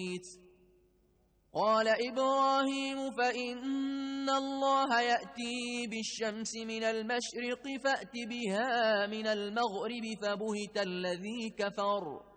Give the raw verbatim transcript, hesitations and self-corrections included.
قال إبراهيم فإن الله يأتي بالشمس من المشرق فأت بها من المغرب فبهت الذي كفر